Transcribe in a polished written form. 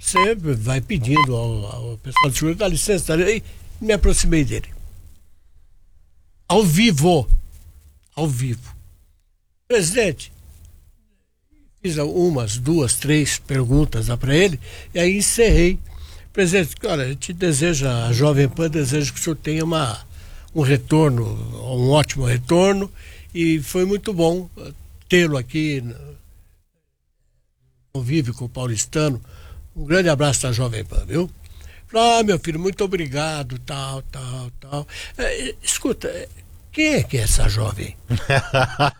você vai pedindo ao pessoal de segurança, dá licença, e me aproximei dele. Ao vivo. Presidente, fiz umas, duas, três perguntas lá para ele, e aí encerrei. Presidente, olha, a Jovem Pan deseja que o senhor tenha um retorno, um ótimo retorno, e foi muito bom tê-lo aqui, convive com o paulistano. Um grande abraço da Jovem Pan, viu? Meu filho, muito obrigado, tal. Escuta, quem é que é essa jovem?